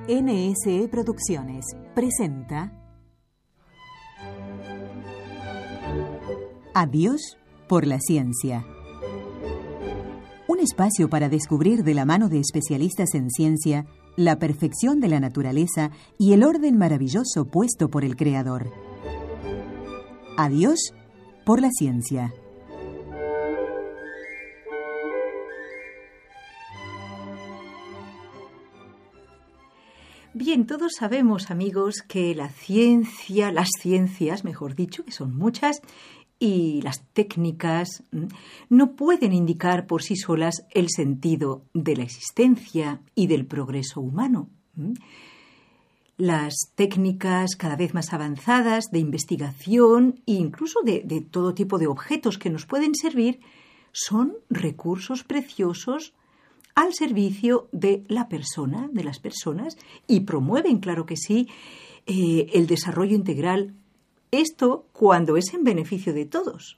NSE Producciones presenta Adiós por la ciencia. Un espacio para descubrir de la mano de especialistas en ciencia la perfección de la naturaleza y el orden maravilloso puesto por el Creador. Adiós por la ciencia. Bien, todos sabemos, amigos, que la ciencia, las ciencias, mejor dicho, que son muchas, y las técnicas no pueden indicar por sí solas el sentido de la existencia y del progreso humano. Las técnicas cada vez más avanzadas de investigación e incluso de todo tipo de objetos que nos pueden servir son recursos preciosos al servicio de la persona, de las personas, y promueven, claro que sí, el desarrollo integral. Esto cuando es en beneficio de todos.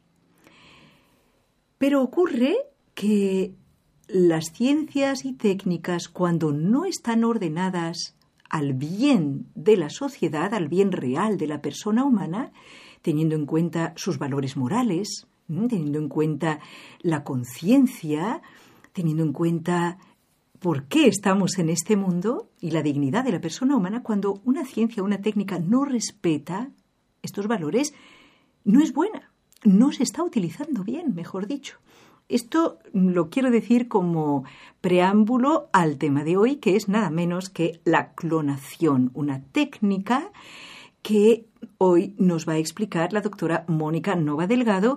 Pero ocurre que las ciencias y técnicas, cuando no están ordenadas al bien de la sociedad, al bien real de la persona humana, teniendo en cuenta sus valores morales, teniendo en cuenta la conciencia, teniendo en cuenta por qué estamos en este mundo y la dignidad de la persona humana, cuando una ciencia o una técnica no respeta estos valores, no es buena, no se está utilizando bien, mejor dicho. Esto lo quiero decir como preámbulo al tema de hoy, que es nada menos que la clonación, una técnica que hoy nos va a explicar la doctora Mónica Nova Delgado,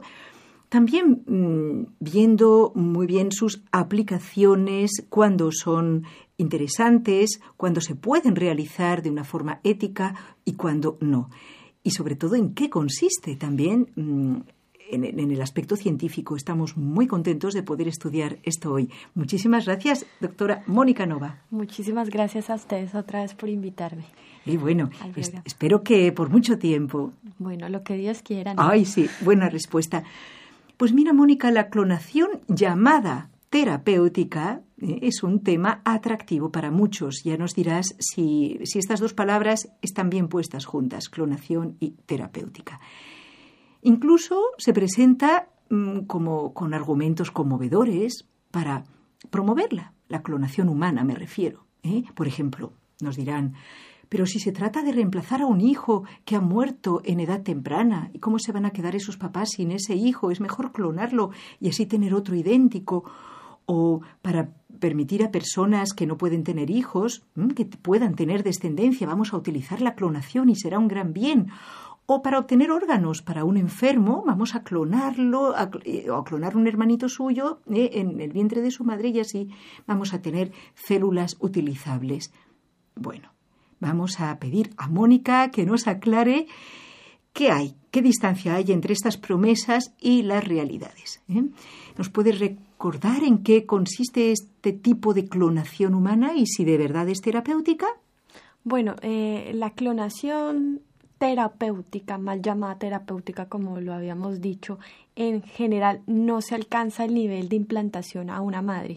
también viendo muy bien sus aplicaciones, cuando son interesantes, cuando se pueden realizar de una forma ética y cuando no. Y sobre todo en qué consiste también en el aspecto científico. Estamos muy contentos de poder estudiar esto hoy. Muchísimas gracias, doctora Mónica Nova. Muchísimas gracias a ustedes otra vez por invitarme. Y bueno, espero que por mucho tiempo. Bueno, lo que Dios quiera, ¿no? Ay, sí, buena respuesta. Pues mira, Mónica, la clonación llamada terapéutica es un tema atractivo para muchos. Ya nos dirás si estas dos palabras están bien puestas juntas, clonación y terapéutica. Incluso se presenta como con argumentos conmovedores para promoverla, la clonación humana me refiero. Por ejemplo, nos dirán, pero si se trata de reemplazar a un hijo que ha muerto en edad temprana, ¿y cómo se van a quedar esos papás sin ese hijo? Es mejor clonarlo y así tener otro idéntico. O para permitir a personas que no pueden tener hijos, que puedan tener descendencia, vamos a utilizar la clonación y será un gran bien. O para obtener órganos para un enfermo, vamos a clonarlo, o a clonar un hermanito suyo en el vientre de su madre y así vamos a tener células utilizables. Bueno, vamos a pedir a Mónica que nos aclare qué hay, qué distancia hay entre estas promesas y las realidades. ¿Nos puedes recordar en qué consiste este tipo de clonación humana y si de verdad es terapéutica? Bueno, la clonación terapéutica, mal llamada terapéutica como lo habíamos dicho, en general no se alcanza el nivel de implantación a una madre.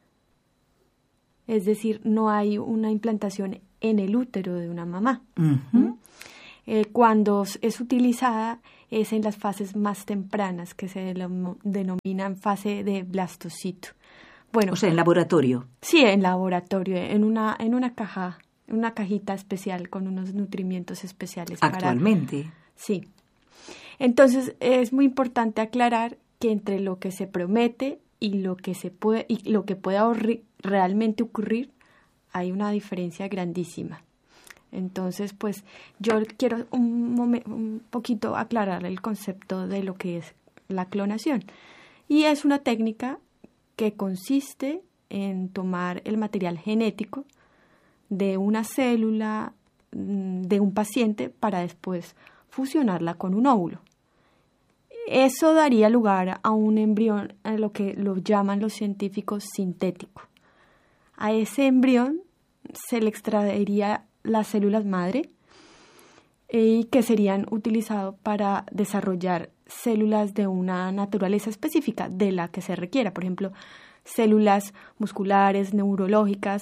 Es decir, no hay una implantación en el útero de una mamá. Uh-huh. Cuando es utilizada es en las fases más tempranas, que se denominan fase de blastocito. Bueno, o sea, en laboratorio. Sí, en laboratorio, en una caja, una cajita especial con unos nutrimientos especiales. Actualmente. Sí. Entonces, es muy importante aclarar que entre lo que se promete y lo que pueda realmente ocurrir, hay una diferencia grandísima. Entonces, pues, yo quiero un poquito aclarar el concepto de lo que es la clonación. Y es una técnica que consiste en tomar el material genético de una célula de un paciente para después fusionarla con un óvulo. Eso daría lugar a un embrión, a lo que lo llaman los científicos sintético. A ese embrión se le extraería las células madre y que serían utilizadas para desarrollar células de una naturaleza específica de la que se requiera. Por ejemplo, células musculares, neurológicas,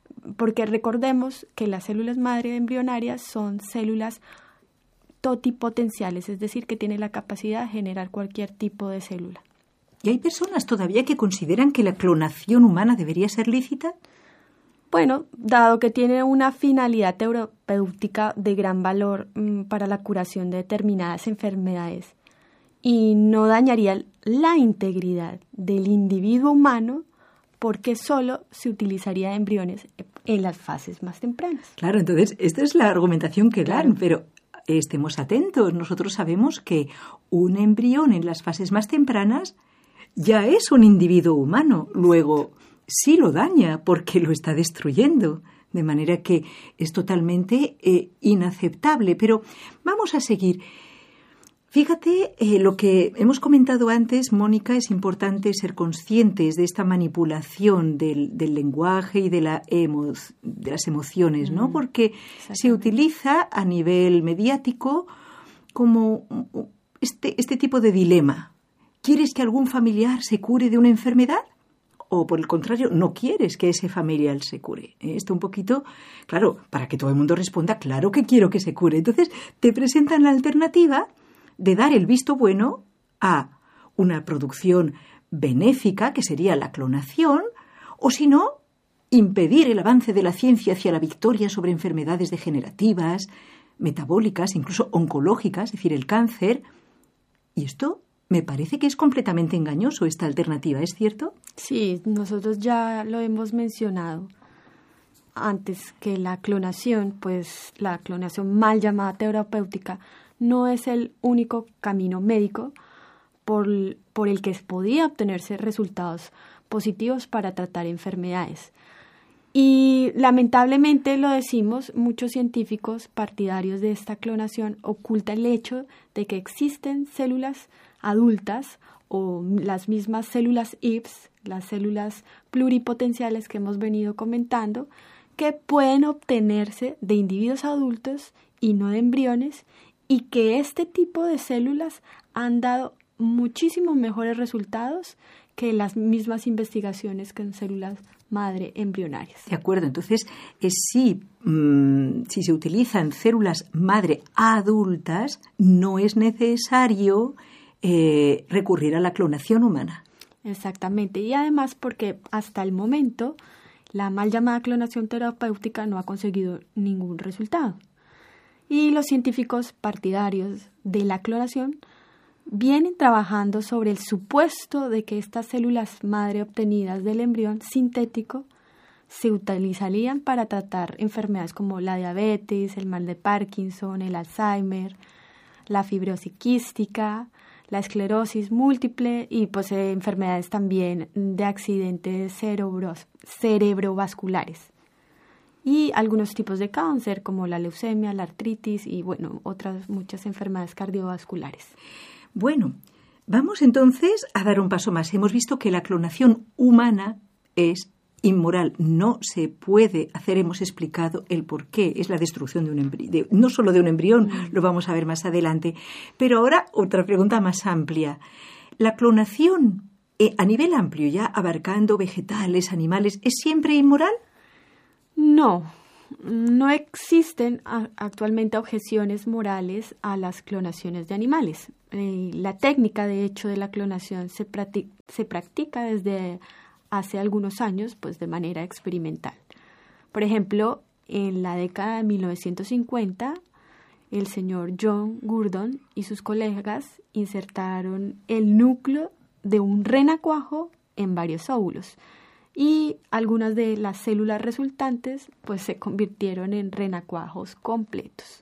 porque recordemos que las células madre embrionarias son células totipotenciales, es decir, que tienen la capacidad de generar cualquier tipo de célula. ¿Y hay personas todavía que consideran que la clonación humana debería ser lícita? Bueno, dado que tiene una finalidad terapéutica de gran valor para la curación de determinadas enfermedades y no dañaría la integridad del individuo humano, porque solo se utilizaría embriones en las fases más tempranas. Claro, entonces esta es la argumentación que dan, Claro. pero estemos atentos. Nosotros sabemos que un embrión en las fases más tempranas ya es un individuo humano. Luego sí lo daña porque lo está destruyendo. De manera que es totalmente inaceptable. Pero vamos a seguir. Fíjate, lo que hemos comentado antes, Mónica, es importante ser conscientes de esta manipulación del lenguaje y de las emociones, ¿no? Porque se utiliza a nivel mediático como este tipo de dilema. ¿Quieres que algún familiar se cure de una enfermedad? O, por el contrario, no quieres que ese familiar se cure. Esto un poquito, claro, para que todo el mundo responda, claro que quiero que se cure. Entonces, te presentan la alternativa de dar el visto bueno a una producción benéfica, que sería la clonación, o si no, impedir el avance de la ciencia hacia la victoria sobre enfermedades degenerativas, metabólicas, incluso oncológicas, es decir, el cáncer. Y esto me parece que es completamente engañoso, esta alternativa, ¿es cierto? Sí, nosotros ya lo hemos mencionado antes, que la clonación, pues la clonación mal llamada terapéutica, no es el único camino médico por el que podía obtenerse resultados positivos para tratar enfermedades. Y lamentablemente lo decimos, muchos científicos partidarios de esta clonación ocultan el hecho de que existen células adultas o las mismas células IPS, las células pluripotenciales que hemos venido comentando, que pueden obtenerse de individuos adultos y no de embriones, y que este tipo de células han dado muchísimo mejores resultados que las mismas investigaciones con células madre embrionarias. De acuerdo, entonces si se utilizan células madre adultas, no es necesario recurrir a la clonación humana. Exactamente, y además porque hasta el momento la mal llamada clonación terapéutica no ha conseguido ningún resultado. Y los científicos partidarios de la clonación vienen trabajando sobre el supuesto de que estas células madre obtenidas del embrión sintético se utilizarían para tratar enfermedades como la diabetes, el mal de Parkinson, el Alzheimer, la fibrosis quística, la esclerosis múltiple y pues enfermedades también de accidentes cerebrovasculares. Y algunos tipos de cáncer como la leucemia, la artritis y bueno, otras muchas enfermedades cardiovasculares. Bueno, vamos entonces a dar un paso más. Hemos visto que la clonación humana es inmoral, no se puede hacer, hemos explicado el por qué, es la destrucción de un embrión, no solo de un embrión, lo vamos a ver más adelante. Pero ahora otra pregunta más amplia. ¿La clonación a nivel amplio, ya abarcando vegetales, animales, es siempre inmoral? No existen actualmente objeciones morales a las clonaciones de animales. La técnica, de hecho, de la clonación se practica desde hace algunos años, pues de manera experimental. Por ejemplo, en la década de 1950, el señor John Gurdon y sus colegas insertaron el núcleo de un renacuajo en varios óvulos. Y algunas de las células resultantes pues se convirtieron en renacuajos completos.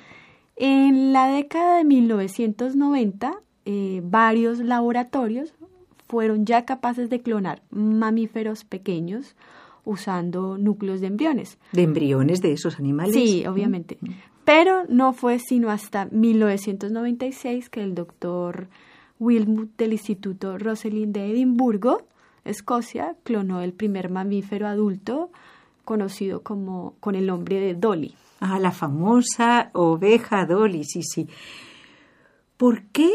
En la década de 1990, varios laboratorios fueron ya capaces de clonar mamíferos pequeños usando núcleos de embriones. ¿De embriones de esos animales? Sí, obviamente. Pero no fue sino hasta 1996 que el doctor Wilmut del Instituto Rosalind de Edimburgo, Escocia, clonó el primer mamífero adulto conocido con el nombre de Dolly. Ah, la famosa oveja Dolly, sí. ¿Por qué?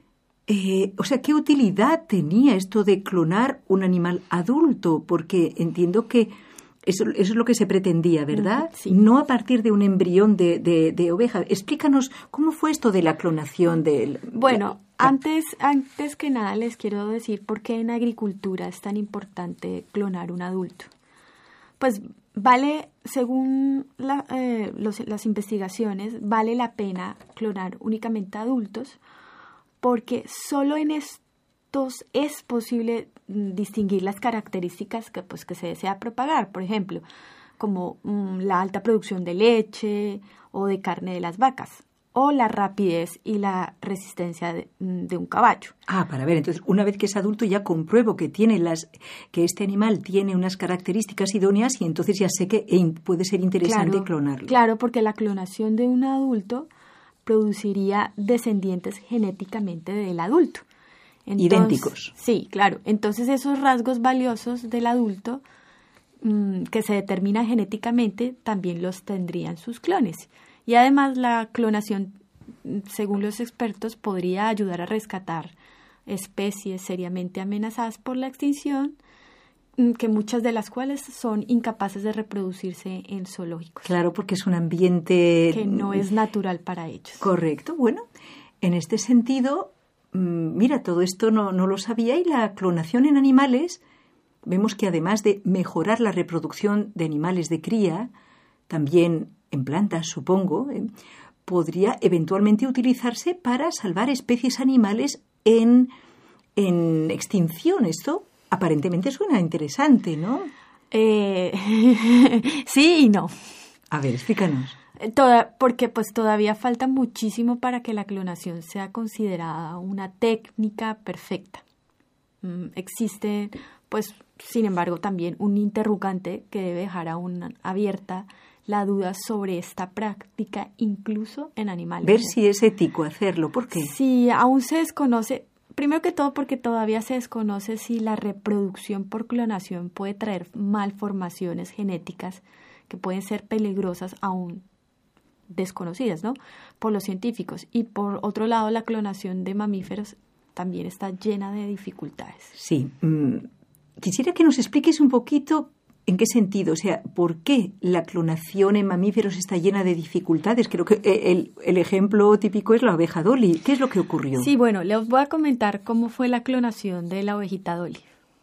¿Qué utilidad tenía esto de clonar un animal adulto? Porque entiendo que Eso es lo que se pretendía, ¿verdad? Sí. No a partir de un embrión de oveja. Explícanos, ¿cómo fue esto de la clonación del...? Bueno, antes que nada les quiero decir por qué en agricultura es tan importante clonar un adulto. Pues vale, según las investigaciones, vale la pena clonar únicamente adultos porque solo en estos es posible distinguir las características que se desea propagar, por ejemplo, como la alta producción de leche o de carne de las vacas, o la rapidez y la resistencia de un caballo. Para ver, entonces, una vez que es adulto ya compruebo que este animal tiene unas características idóneas y entonces ya sé que puede ser interesante clonarlo. Claro, porque la clonación de un adulto produciría descendientes genéticamente del adulto. Entonces, idénticos. Sí, claro. Entonces esos rasgos valiosos del adulto que se determinan genéticamente también los tendrían sus clones. Y además la clonación, según los expertos, podría ayudar a rescatar especies seriamente amenazadas por la extinción, que muchas de las cuales son incapaces de reproducirse en zoológicos. Claro, porque es un ambiente... que no es natural para ellos. Correcto. Bueno, en este sentido... Mira, todo esto no lo sabía y la clonación en animales, vemos que además de mejorar la reproducción de animales de cría, también en plantas, supongo, podría eventualmente utilizarse para salvar especies animales en extinción. Esto aparentemente suena interesante, ¿no? Sí y no. A ver, explícanos. Porque todavía falta muchísimo para que la clonación sea considerada una técnica perfecta. Existe, sin embargo, también un interrogante que debe dejar aún abierta la duda sobre esta práctica, incluso en animales. Ver si es ético hacerlo. ¿Por qué? Sí, aún se desconoce, primero que todo porque todavía se desconoce si la reproducción por clonación puede traer malformaciones genéticas que pueden ser peligrosas aún desconocidas, ¿no?, por los científicos. Y por otro lado, la clonación de mamíferos también está llena de dificultades. Sí. Quisiera que nos expliques un poquito en qué sentido, o sea, por qué la clonación en mamíferos está llena de dificultades. Creo que el ejemplo típico es la oveja Dolly. ¿Qué es lo que ocurrió? Sí, bueno, les voy a comentar cómo fue la clonación de la ovejita Dolly.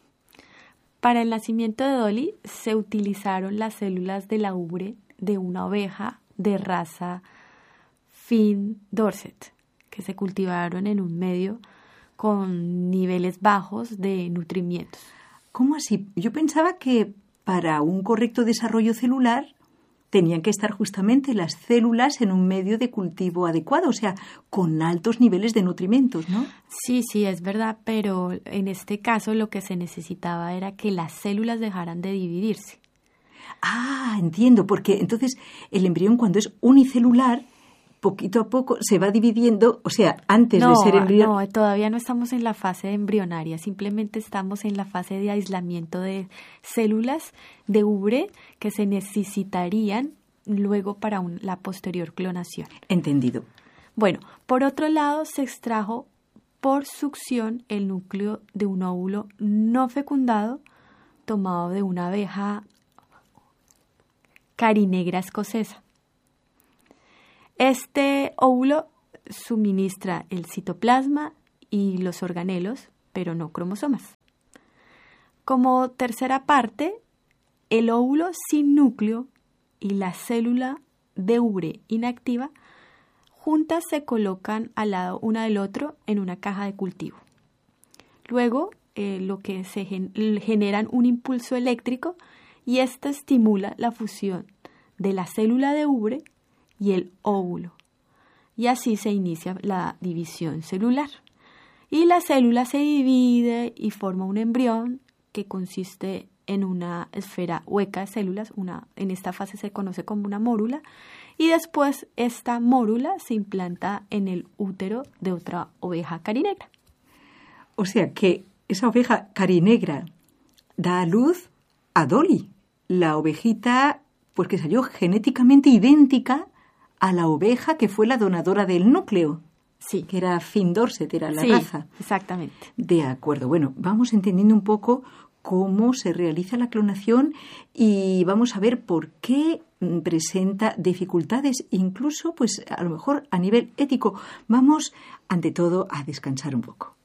Para el nacimiento de Dolly se utilizaron las células de la ubre de una oveja de raza Finn Dorset, que se cultivaron en un medio con niveles bajos de nutrimientos. ¿Cómo así? Yo pensaba que para un correcto desarrollo celular tenían que estar justamente las células en un medio de cultivo adecuado, o sea, con altos niveles de nutrimentos, ¿no? Sí, es verdad, pero en este caso lo que se necesitaba era que las células dejaran de dividirse. Entiendo, porque entonces el embrión cuando es unicelular, poquito a poco se va dividiendo, o sea, antes de ser embrión... No, todavía no estamos en la fase embrionaria, simplemente estamos en la fase de aislamiento de células de ubre que se necesitarían luego para la posterior clonación. Entendido. Bueno, por otro lado, se extrajo por succión el núcleo de un óvulo no fecundado tomado de una abeja carinegra escocesa. Este óvulo suministra el citoplasma y los organelos, pero no cromosomas. Como tercera parte, el óvulo sin núcleo y la célula de ubre inactiva juntas se colocan al lado una del otro en una caja de cultivo. Luego, lo que se generan un impulso eléctrico y esto estimula la fusión de la célula de ubre y el óvulo. Y así se inicia la división celular. Y la célula se divide y forma un embrión que consiste en una esfera hueca de células. En esta fase se conoce como una mórula. Y después esta mórula se implanta en el útero de otra oveja carinegra. O sea que esa oveja carinegra da a luz a Dolly, la ovejita pues que salió genéticamente idéntica a la oveja que fue la donadora del núcleo. Sí. Que era Finn Dorset, era la raza. Exactamente. De acuerdo. Bueno, vamos entendiendo un poco cómo se realiza la clonación y vamos a ver por qué presenta dificultades, incluso pues a lo mejor a nivel ético. Vamos ante todo a descansar un poco.